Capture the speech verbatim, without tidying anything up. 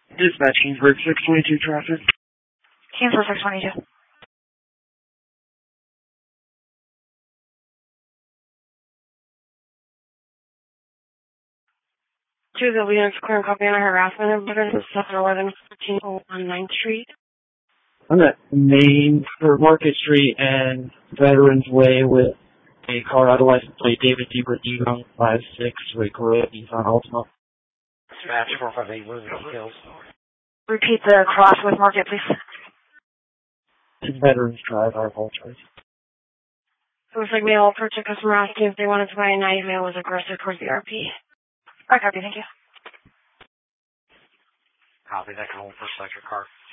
Dispatch, Kingsburg, six twenty-two traffic. Kingsburg, six twenty-two. To the Leon's clear copy on a harassment incident at seven eleven fourteen oh one ninth Street. I'm at Main, or Market Street and Veterans Way with a Colorado license plate, David Debert, Egon, five six, Rick Road, Nissan Altima. Dispatch, four five eight, Woodley Hills. Repeat the cross with Market, please. Veterans Drive, I apologize. It looks like male approached a customer asking if they wanted to buy a knife. Male was aggressive towards the R P. Alright, copy, thank you. Copy, that can hold for select your car.